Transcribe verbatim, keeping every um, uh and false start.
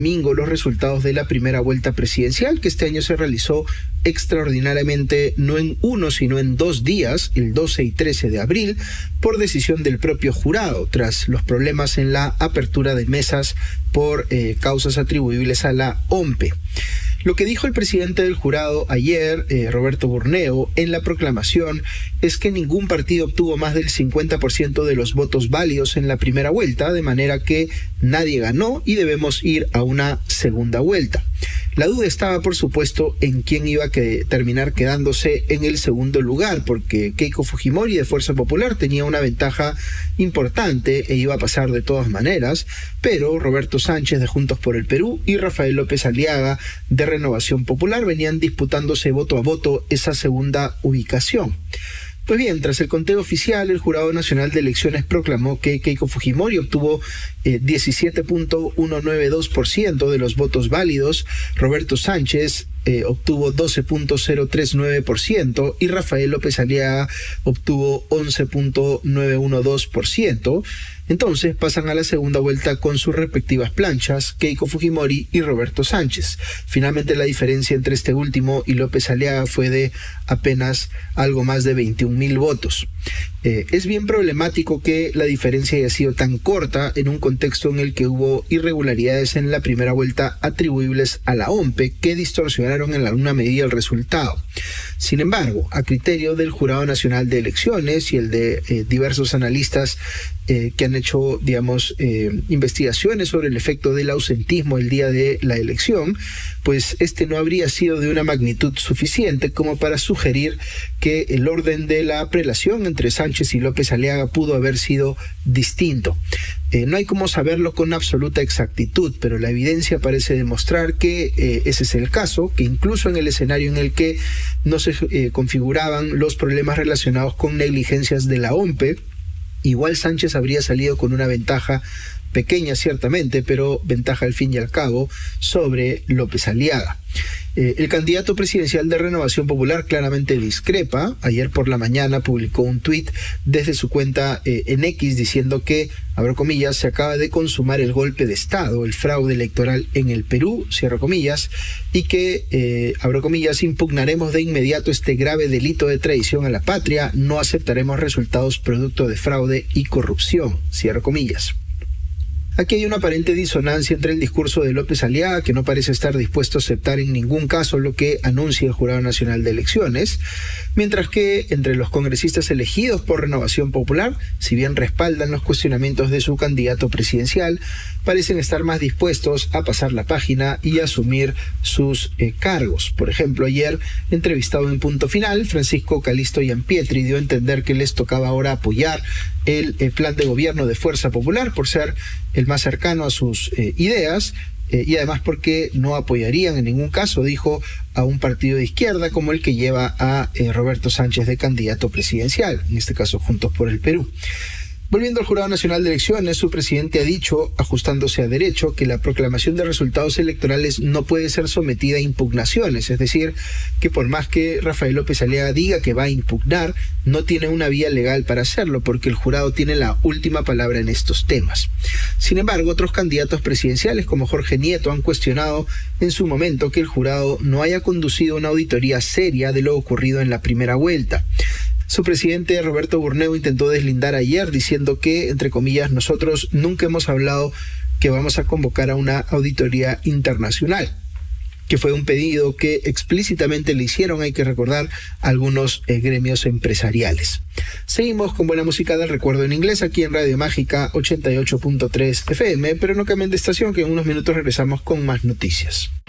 domingo los resultados de la primera vuelta presidencial, que este año se realizó extraordinariamente no en uno, sino en dos días, el doce y trece de abril, por decisión del propio jurado, tras los problemas en la apertura de mesas por eh, causas atribuibles a la O M P E. Lo que dijo el presidente del jurado ayer, eh, Roberto Burneo, en la proclamación, es que ningún partido obtuvo más del cincuenta por ciento de los votos válidos en la primera vuelta, de manera que nadie ganó y debemos ir a una segunda vuelta. La duda estaba, por supuesto, en quién iba a que terminar quedándose en el segundo lugar, porque Keiko Fujimori de Fuerza Popular tenía una ventaja importante e iba a pasar de todas maneras, pero Roberto Sánchez de Juntos por el Perú y Rafael López Aliaga de Renovación Popular venían disputándose voto a voto esa segunda ubicación. Pues bien, tras el conteo oficial, el Jurado Nacional de Elecciones proclamó que Keiko Fujimori obtuvo eh, diecisiete punto ciento noventa y dos por ciento de los votos válidos, Roberto Sánchez eh, obtuvo doce punto cero treinta y nueve por ciento y Rafael López Aliaga obtuvo once punto novecientos doce por ciento. Entonces pasan a la segunda vuelta con sus respectivas planchas, Keiko Fujimori y Roberto Sánchez. Finalmente la diferencia entre este último y López Aliaga fue de apenas algo más de veintiún mil votos. Eh, es bien problemático que la diferencia haya sido tan corta en un contexto en el que hubo irregularidades en la primera vuelta atribuibles a la O M P E que distorsionaron en alguna medida el resultado. Sin embargo, a criterio del Jurado Nacional de Elecciones y el de eh, diversos analistas eh, que han hecho, digamos, eh, investigaciones sobre el efecto del ausentismo el día de la elección, pues este no habría sido de una magnitud suficiente como para sugerir que el orden de la prelación entre Sánchez y López Aliaga pudo haber sido distinto. Eh, no hay cómo saberlo con absoluta exactitud, pero la evidencia parece demostrar que eh, ese es el caso, que incluso en el escenario en el que no se eh, configuraban los problemas relacionados con negligencias de la O M P E, igual Sánchez habría salido con una ventaja pequeña ciertamente, pero ventaja al fin y al cabo sobre López Aliaga. Eh, el candidato presidencial de Renovación Popular claramente discrepa. Ayer por la mañana publicó un tuit desde su cuenta eh, en X diciendo que, abro comillas, se acaba de consumar el golpe de Estado, el fraude electoral en el Perú, cierro comillas, y que, eh, abro comillas, impugnaremos de inmediato este grave delito de traición a la patria, no aceptaremos resultados producto de fraude y corrupción, cierro comillas. Aquí hay una aparente disonancia entre el discurso de López Aliaga, que no parece estar dispuesto a aceptar en ningún caso lo que anuncia el Jurado Nacional de Elecciones, mientras que entre los congresistas elegidos por Renovación Popular, si bien respaldan los cuestionamientos de su candidato presidencial, parecen estar más dispuestos a pasar la página y asumir sus eh, cargos. Por ejemplo, ayer, entrevistado en Punto Final, Francisco Calisto Giampietri dio a entender que les tocaba ahora apoyar el eh, plan de gobierno de Fuerza Popular por ser el más cercano a sus eh, ideas, eh, y además porque no apoyarían en ningún caso, dijo, a un partido de izquierda como el que lleva a eh, Roberto Sánchez de candidato presidencial, en este caso Juntos por el Perú. Volviendo al Jurado Nacional de Elecciones, su presidente ha dicho, ajustándose a derecho, que la proclamación de resultados electorales no puede ser sometida a impugnaciones, es decir, que por más que Rafael López Aliaga diga que va a impugnar, no tiene una vía legal para hacerlo, porque el jurado tiene la última palabra en estos temas. Sin embargo, otros candidatos presidenciales, como Jorge Nieto, han cuestionado en su momento que el jurado no haya conducido una auditoría seria de lo ocurrido en la primera vuelta. Su presidente Roberto Burneo intentó deslindar ayer diciendo que, entre comillas, nosotros nunca hemos hablado que vamos a convocar a una auditoría internacional, que fue un pedido que explícitamente le hicieron, hay que recordar, algunos eh, gremios empresariales. Seguimos con buena música del recuerdo en inglés aquí en Radio Mágica ochenta y ocho punto tres F M, pero no cambien de estación, que en unos minutos regresamos con más noticias.